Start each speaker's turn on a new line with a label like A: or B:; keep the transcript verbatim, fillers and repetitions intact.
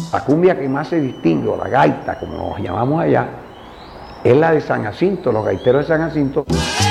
A: La cumbia que más se distingue, o la gaita, como nos llamamos allá, es la de San Jacinto, los gaiteros de San Jacinto.